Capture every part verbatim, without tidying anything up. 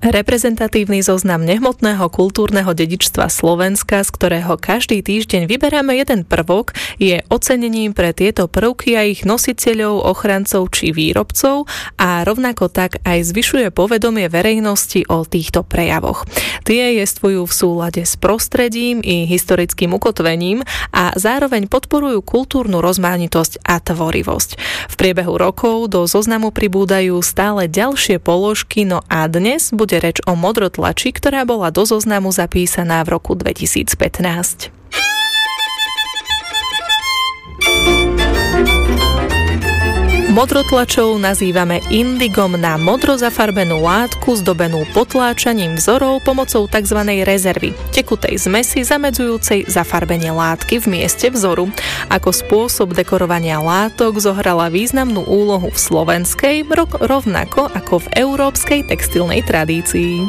Reprezentatívny zoznam nehmotného kultúrneho dedičstva Slovenska, z ktorého každý týždeň vyberáme jeden prvok, je ocenením pre tieto prvky a ich nositeľov, ochrancov či výrobcov a rovnako tak aj zvyšuje povedomie verejnosti o týchto prejavoch. Tie jestvujú v súlade s prostredím i historickým ukotvením a zároveň podporujú kultúrnu rozmanitosť a tvorivosť. V priebehu rokov do zoznamu pribúdajú stále ďalšie položky, no a dnes bude reč o modrotlači, ktorá bola do zoznamu zapísaná v roku dvetisícpätnásť. Modrotlačov nazývame indigom na modro zafarbenú látku zdobenú potláčaním vzorov pomocou tzv. Rezervy, tekutej zmesi zamedzujúcej zafarbenie látky v mieste vzoru. Ako spôsob dekorovania látok zohrala významnú úlohu v slovenskej, rovnako ako v európskej textilnej tradícii.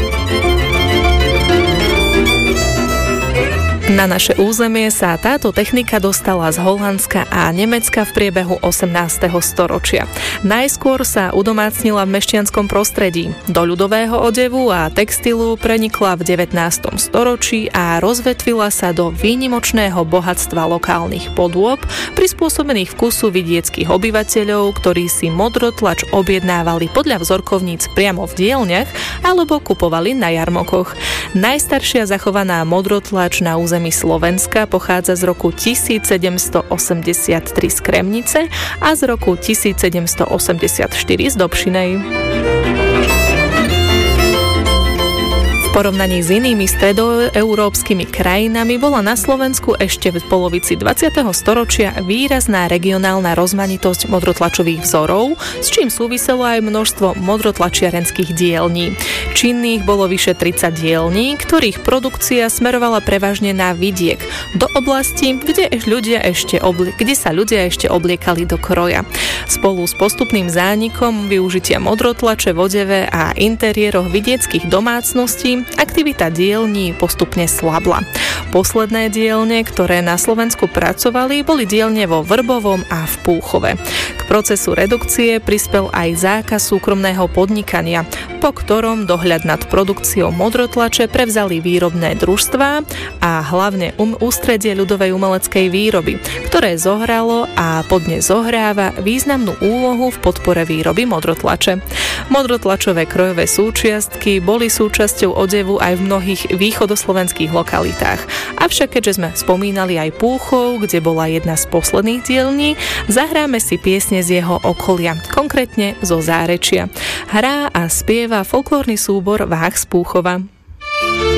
Na naše územie sa táto technika dostala z Holandska a Nemecka v priebehu osemnásteho storočia. Najskôr sa udomácnila v mešťanskom prostredí. Do ľudového odevu a textilu prenikla v devätnástom storočí a rozvetvila sa do výnimočného bohatstva lokálnych podôb, prispôsobených vkusu vidieckych obyvateľov, ktorí si modrotlač objednávali podľa vzorkovníc priamo v dielňach alebo kupovali na jarmokoch. Najstaršia zachovaná modrotlač na území území Slovenska pochádza z roku tisícsedemstoosemdesiattri z Kremnice a z roku tisícsedemstoosemdesiatštyri z Dobšinej. V porovnaní s inými stredoeurópskymi krajinami bola na Slovensku ešte v polovici dvadsiateho storočia výrazná regionálna rozmanitosť modrotlačových vzorov, s čím súviselo aj množstvo modrotlačiarenských dielní. Činných bolo vyše tridsať dielní, ktorých produkcia smerovala prevažne na vidiek, do oblasti, kde, ľudia ešte obli- kde sa ľudia ešte obliekali do kroja. Spolu s postupným zánikom využitia modrotlače v odeve a interiéroch vidieckých domácností aktivita dielní postupne slabla. Posledné dielne, ktoré na Slovensku pracovali, boli dielne vo Vrbovom a v Púchove. K procesu redukcie prispel aj zákaz súkromného podnikania, po ktorom dohľad nad produkciou modrotlače prevzali výrobné družstvá a hlavne um, ústredie ľudovej umeleckej výroby, ktoré zohralo a podnes zohráva významnú úlohu v podpore výroby modrotlače. Modrotlačové krojové súčiastky boli súčasťou odevu aj v mnohých východoslovenských lokalitách. Avšak keďže sme spomínali aj Púchov, kde bola jedna z posledných dielní, zahráme si piesne z jeho okolia, konkrétne zo Zárečia. Hrá a spieva folklórny súbor Váh z Púchova.